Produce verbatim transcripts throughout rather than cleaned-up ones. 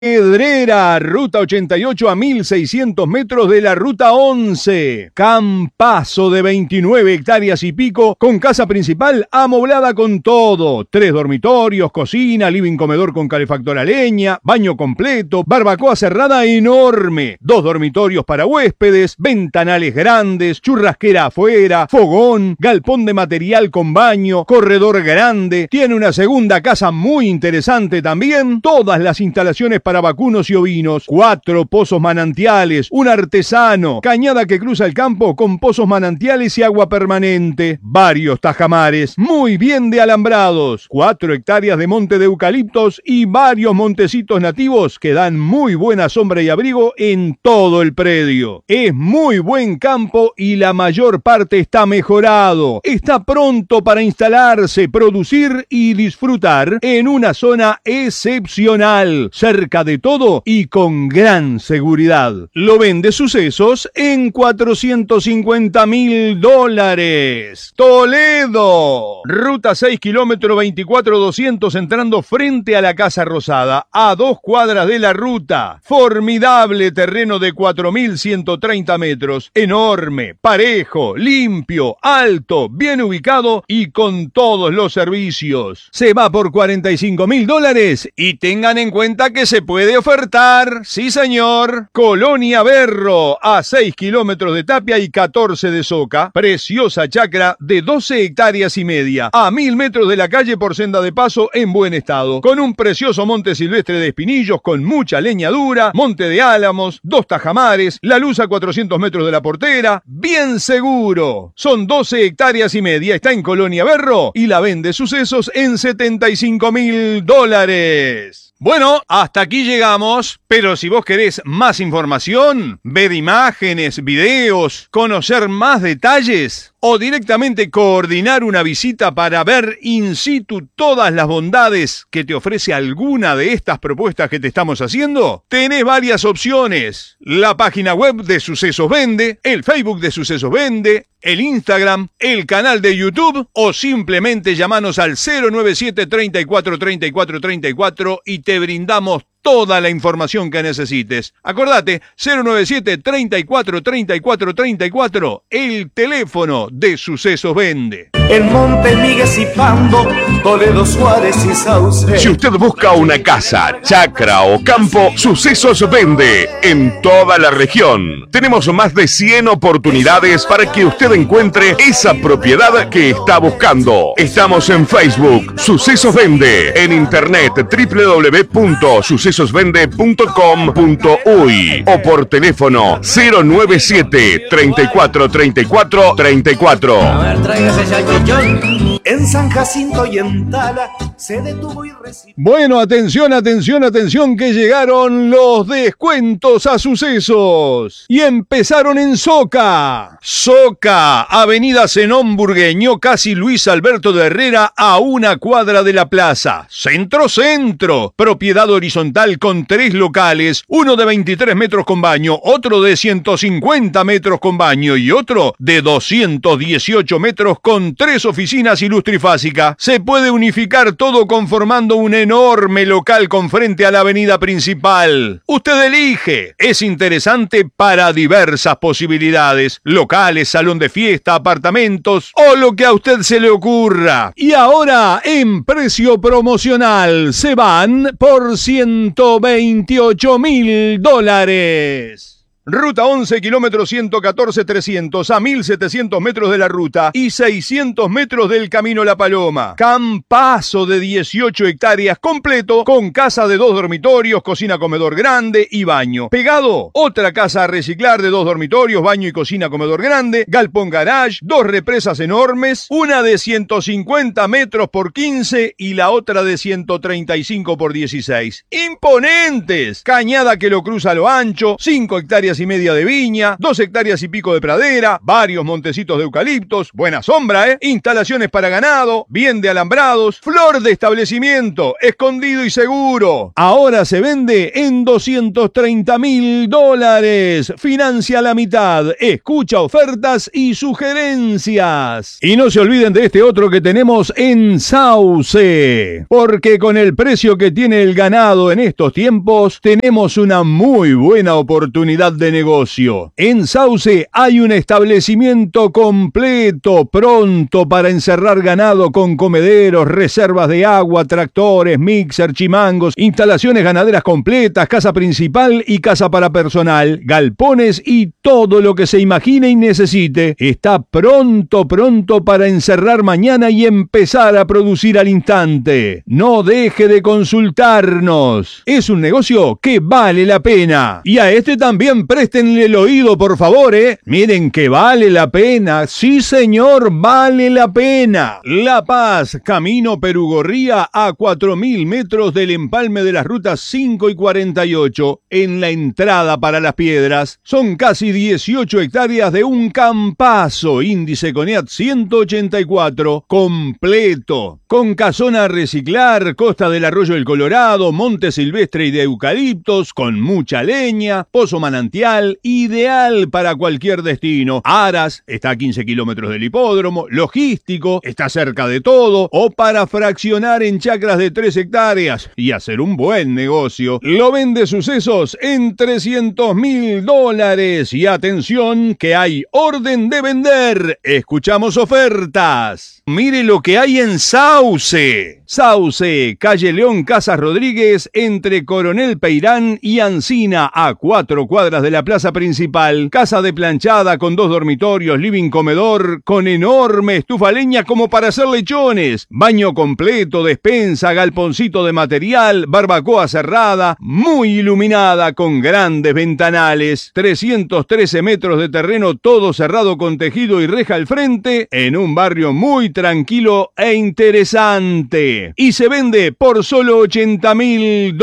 Pedrera, ruta ochenta y ocho a mil seiscientos metros de la ruta once. Campazo de veintinueve hectáreas y pico, con casa principal amoblada con todo. Tres dormitorios, cocina, living comedor con calefactor a leña, baño completo, barbacoa cerrada enorme. Dos dormitorios para huéspedes, ventanales grandes, churrasquera afuera, fogón, galpón de material con baño, corredor grande. Tiene una segunda casa muy interesante también. Todas las instalaciones para para vacunos y ovinos, cuatro pozos manantiales, un artesano, cañada que cruza el campo con pozos manantiales y agua permanente, varios tajamares, muy bien de alambrados, cuatro hectáreas de monte de eucaliptos y varios montecitos nativos que dan muy buena sombra y abrigo en todo el predio. Es muy buen campo y la mayor parte está mejorado. Está pronto para instalarse, producir y disfrutar en una zona excepcional, cerca de todo y con gran seguridad. Lo vende Sucesos en cuatrocientos cincuenta mil dólares. Toledo, ruta seis, kilómetro veinticuatro doscientos, entrando frente a la Casa Rosada, a dos cuadras de la ruta. Formidable terreno de cuatro mil ciento treinta metros, enorme, parejo, limpio, alto, bien ubicado y con todos los servicios. Se va por cuarenta y cinco mil dólares y tengan en cuenta que se puede ofertar, sí señor. Colonia Berro, a seis kilómetros de Tapia y catorce de Soca. Preciosa chacra de doce hectáreas y media, a mil metros de la calle por senda de paso en buen estado. Con un precioso monte silvestre de espinillos con mucha leña dura, monte de álamos, dos tajamares, la luz a cuatrocientos metros de la portera. Bien seguro. Son doce hectáreas y media, está en Colonia Berro y la vende Sucesos en setenta y cinco mil dólares. Bueno, hasta aquí llegamos, pero si vos querés más información, ver imágenes, videos, conocer más detalles o directamente coordinar una visita para ver in situ todas las bondades que te ofrece alguna de estas propuestas que te estamos haciendo, tenés varias opciones. La página web de Sucesos Vende, el Facebook de Sucesos Vende, el Instagram, el canal de YouTube o simplemente llamanos al cero nueve siete, treinta y cuatro, treinta y cuatro, treinta y cuatro y te brindamos toda la información que necesites. Acordate, cero nueve siete, treinta y cuatro, treinta y cuatro, treinta y cuatro, el teléfono de Sucesos Vende. En Monte Miguel y Pambo, Toledo, Suárez y Sauce. Si usted busca una casa, chacra o campo, Sucesos Vende en toda la región. Tenemos más de cien oportunidades para que usted encuentre esa propiedad que está buscando. Estamos en Facebook, Sucesos Vende, en internet doble u doble u doble u punto sucesos vende punto com punto uy o por teléfono cero nueve siete, treinta y cuatro, treinta y cuatro, treinta y cuatro. A ver, tráigase ya, en San Jacinto y en Tala se detuvo y recibió. Bueno, atención, atención, atención, que llegaron los descuentos a Sucesos. Y empezaron en Soca. Soca, avenida Zenón Burgueño, casi Luis Alberto de Herrera, a una cuadra de la plaza. Centro Centro, propiedad horizontal con tres locales, uno de veintitrés metros con baño, otro de ciento cincuenta metros con baño y otro de doscientos dieciocho metros con tres oficinas y luz trifásica. Se puede unificar todo conformando un enorme local con frente a la avenida principal. Usted elige. Es interesante para diversas posibilidades. Locales, salón de fiesta, apartamentos o lo que a usted se le ocurra. Y ahora, en precio promocional, se van por ciento veintiocho mil dólares. Ruta once, kilómetros ciento catorce, trescientos, a mil setecientos metros de la ruta y seiscientos metros del Camino La Paloma. Campazo de dieciocho hectáreas completo, con casa de dos dormitorios, cocina comedor grande y baño. Pegado, otra casa a reciclar de dos dormitorios, baño y cocina comedor grande, galpón garage, dos represas enormes, una de ciento cincuenta metros por quince y la otra de ciento treinta y cinco por dieciséis. ¡Imponentes! Cañada que lo cruza a lo ancho, cinco hectáreas hectáreas y media de viña, dos hectáreas y pico de pradera, varios montecitos de eucaliptos, buena sombra, ¿eh? Instalaciones para ganado, bien de alambrados, flor de establecimiento, escondido y seguro. Ahora se vende en doscientos treinta mil dólares. Financia la mitad. Escucha ofertas y sugerencias. Y no se olviden de este otro que tenemos en Sauce, porque con el precio que tiene el ganado en estos tiempos, tenemos una muy buena oportunidad de negocio. En Sauce hay un establecimiento completo, pronto para encerrar ganado con comederos, reservas de agua, tractores, mixer, chimangos, instalaciones ganaderas completas, casa principal y casa para personal, galpones y todo lo que se imagine y necesite. Está pronto, pronto para encerrar mañana y empezar a producir al instante. No deje de consultarnos. Es un negocio que vale la pena. Y a este también préstenle el oído, por favor, ¿eh? Miren que vale la pena. Sí, señor, vale la pena. La Paz, camino Perugorría a cuatro mil metros del empalme de las rutas cinco y cuarenta y ocho, en la entrada para Las Piedras. Son casi dieciocho hectáreas de un campazo, índice CONEAT ciento ochenta y cuatro, completo, con casona a reciclar, costa del Arroyo del Colorado, monte silvestre y de eucaliptos, con mucha leña, pozo manantial, ideal para cualquier destino. Aras, está a quince kilómetros del hipódromo, logístico, está cerca de todo, o para fraccionar en chacras de tres hectáreas y hacer un buen negocio. Lo vende Sucesos en trescientos mil dólares. Y atención, que hay orden de vender. Escuchamos ofertas. Mire lo que hay en Sauce. Sauce, calle León Casas Rodríguez, entre Coronel Peirán y Ancina, a cuatro cuadras de la plaza principal. Casa de planchada con dos dormitorios, living comedor, con enorme estufa leña como para hacer lechones. Baño completo, despensa, galponcito de material, barbacoa cerrada, muy iluminada con grandes ventanales. trescientos trece metros de terreno, todo cerrado con tejido y reja al frente, en un barrio muy tranquilo e interesante. Y se vende por solo ochenta mil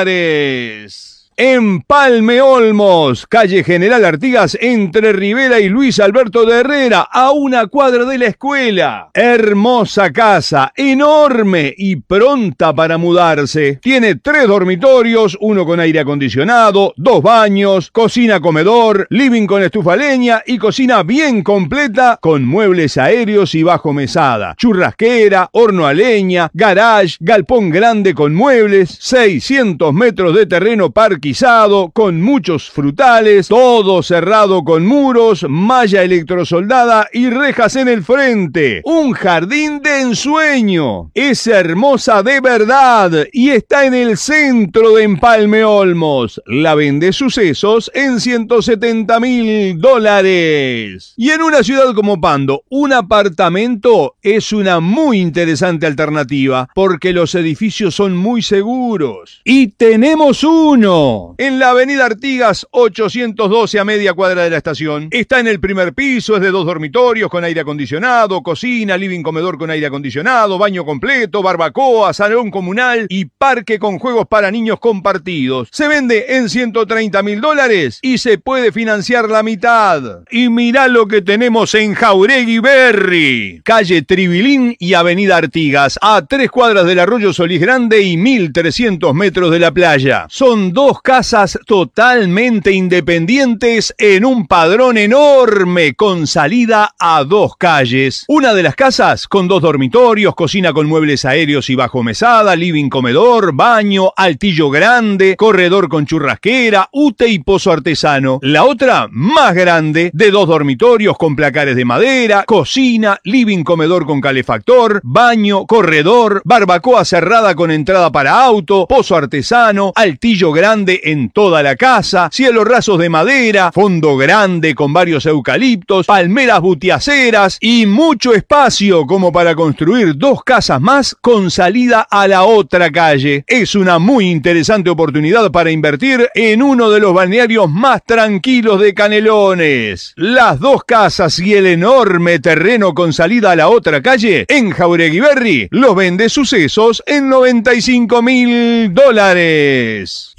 dólares. Empalme Olmos, calle General Artigas, entre Rivera y Luis Alberto de Herrera, a una cuadra de la escuela. Hermosa casa, enorme y pronta para mudarse. Tiene tres dormitorios, uno con aire acondicionado, dos baños, cocina comedor, living con estufa leña y cocina bien completa con muebles aéreos y bajo mesada, churrasquera, horno a leña, garage, galpón grande con muebles, seiscientos metros de terreno parque con muchos frutales, todo cerrado con muros, malla electrosoldada y rejas en el frente. Un jardín de ensueño. Es hermosa de verdad y está en el centro de Empalme Olmos. La vende Sucesos en ciento setenta mil dólares. Y en una ciudad como Pando, un apartamento es una muy interesante alternativa porque los edificios son muy seguros. Y tenemos uno en la avenida Artigas ochocientos doce, a media cuadra de la estación. Está en el primer piso, es de dos dormitorios con aire acondicionado, cocina, living comedor con aire acondicionado, baño completo, barbacoa, salón comunal y parque con juegos para niños compartidos. Se vende en ciento treinta mil dólares y se puede financiar la mitad. Y mirá lo que tenemos en Jauregui Berry, calle Tribilín y avenida Artigas, a tres cuadras del Arroyo Solís Grande y mil trescientos metros de la playa. Son dos casas totalmente independientes en un padrón enorme con salida a dos calles. Una de las casas con dos dormitorios, cocina con muebles aéreos y bajo mesada, living comedor, baño, altillo grande, corredor con churrasquera, ute y pozo artesano. La otra, más grande, de dos dormitorios con placares de madera, cocina, living comedor con calefactor, baño, corredor, barbacoa cerrada con entrada para auto, pozo artesano, altillo grande en toda la casa, cielos rasos de madera, fondo grande con varios eucaliptos, palmeras butiaceras y mucho espacio como para construir dos casas más con salida a la otra calle. Es una muy interesante oportunidad para invertir en uno de los balnearios más tranquilos de Canelones. Las dos casas y el enorme terreno con salida a la otra calle en Jauregui Berry los vende Sucesos en noventa y cinco mil dólares. Y atento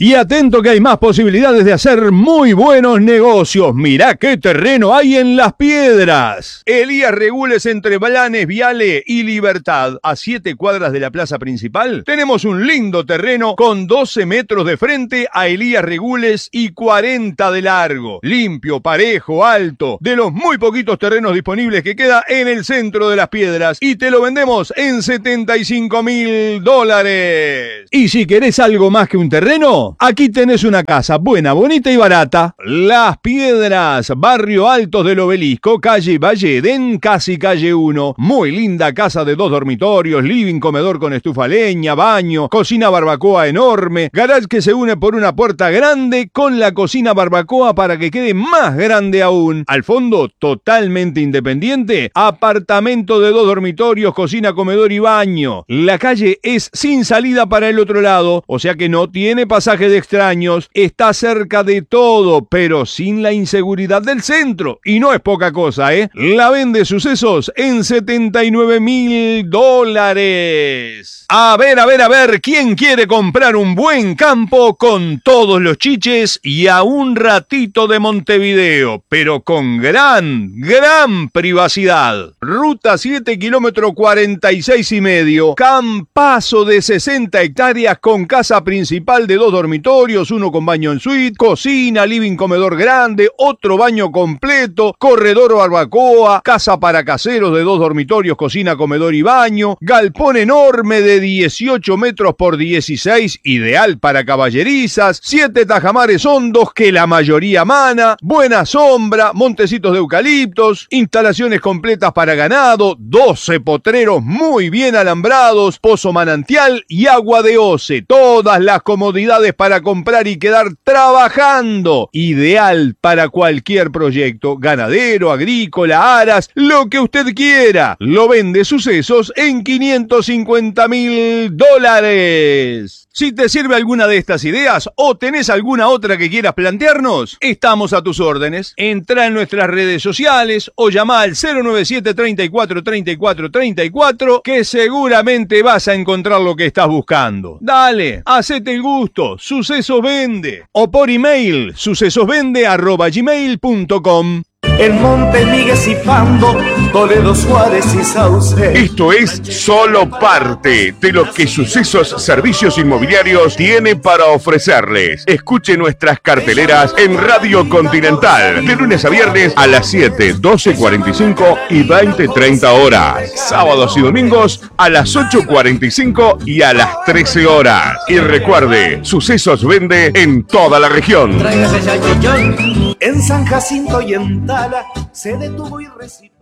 siento que hay más posibilidades de hacer muy buenos negocios. Mirá qué terreno hay en Las Piedras. Elías Regules entre Blanes, Viale y Libertad, a siete cuadras de la plaza principal. Tenemos un lindo terreno con doce metros de frente a Elías Regules y cuarenta de largo. Limpio, parejo, alto, de los muy poquitos terrenos disponibles que queda en el centro de Las Piedras. Y te lo vendemos en setenta y cinco mil dólares. Y si querés algo más que un terreno, aquí tenés una casa buena, bonita y barata. Las Piedras, barrio Altos del Obelisco, calle Valleden, casi calle uno. Muy linda casa de dos dormitorios, living, comedor con estufa leña, baño, cocina barbacoa enorme, garage que se une por una puerta grande con la cocina barbacoa para que quede más grande aún. Al fondo, totalmente independiente, apartamento de dos dormitorios, cocina, comedor y baño. La calle es sin salida para el otro lado, o sea que no tiene pasaje de extraños, está cerca de todo, pero sin la inseguridad del centro. Y no es poca cosa, ¿eh? La vende Sucesos en setenta y nueve mil dólares. A ver, a ver, a ver, ¿quién quiere comprar un buen campo con todos los chiches y a un ratito de Montevideo, pero con gran, gran privacidad? Ruta siete, kilómetro cuarenta y seis y medio, campazo de sesenta hectáreas con casa principal de dos dormitorios, uno con baño en suite, cocina, living, comedor grande, otro baño completo, corredor barbacoa, casa para caseros de dos dormitorios, cocina, comedor y baño, galpón enorme de dieciocho metros por dieciséis, ideal para caballerizas, siete tajamares hondos que la mayoría mana, buena sombra, montecitos de eucaliptos, instalaciones completas para ganado, doce potreros muy bien alambrados, pozo manantial y agua de Oce, todas las comodidades para comprar y quedar trabajando, ideal para cualquier proyecto, ganadero, agrícola, aras, lo que usted quiera. Lo vende Sucesos en quinientos cincuenta mil dólares. Si te sirve alguna de estas ideas o tenés alguna otra que quieras plantearnos, estamos a tus órdenes. Entrá en nuestras redes sociales o llama al cero noventa y siete, treinta y cuatro, treinta y cuatro, treinta y cuatro que seguramente vas a encontrar lo que estás buscando. Dale, hacete el gusto, Sucesos Vende. O por email, sucesosvende arroba gmail punto com. En Montemigues y Pando, Toledo, Suárez y Sauce. Esto es solo parte de lo que Sucesos Servicios Inmobiliarios tiene para ofrecerles. Escuche nuestras carteleras en Radio Continental, de lunes a viernes a las siete, doce cuarenta y cinco y veinte treinta horas. Sábados y domingos a las ocho cuarenta y cinco y a las trece horas. Y recuerde, Sucesos Vende en toda la región. En San Jacinto y en Tala se detuvo y recibió.